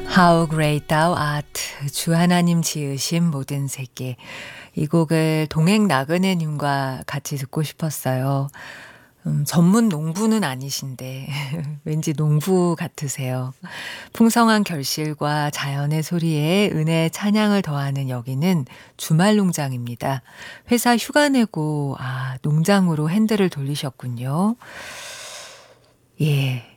How great thou art. 주 하나님 지으신 모든 세계. 이 곡을 동행 나그네님과 같이 듣고 싶었어요. 전문 농부는 아니신데 왠지 농부 같으세요. 풍성한 결실과 자연의 소리에 은혜의 찬양을 더하는 여기는 주말 농장입니다. 회사 휴가 내고 농장으로 핸들을 돌리셨군요. 예.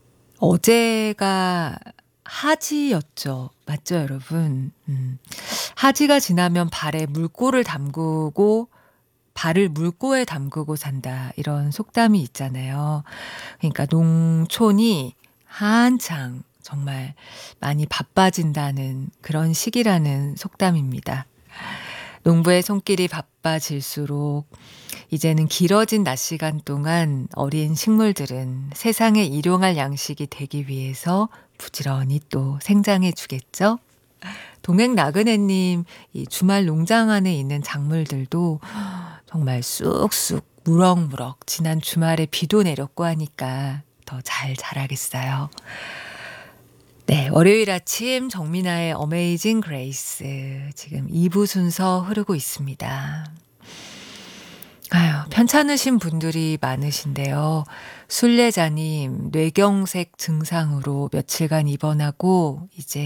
어제가 하지였죠. 맞죠, 여러분? 하지가 지나면 발에 물꼬를 담그고 발을 물꼬에 담그고 산다. 이런 속담이 있잖아요. 그러니까 농촌이 한창 정말 많이 바빠진다는 그런 시기라는 속담입니다. 농부의 손길이 바빠질수록 이제는 길어진 낮 시간 동안 어린 식물들은 세상에 일용할 양식이 되기 위해서 부지런히 또 생장해 주겠죠? 동행 나그네님 이 주말 농장 안에 있는 작물들도 정말 쑥쑥 무럭무럭 지난 주말에 비도 내렸고 하니까 더 잘 자라겠어요. 네, 월요일 아침 정민아의 어메이징 그레이스 지금 2부 순서 흐르고 있습니다. 아유, 편찮으신 분들이 많으신데요. 순례자님 뇌경색 증상으로 며칠간 입원하고 이제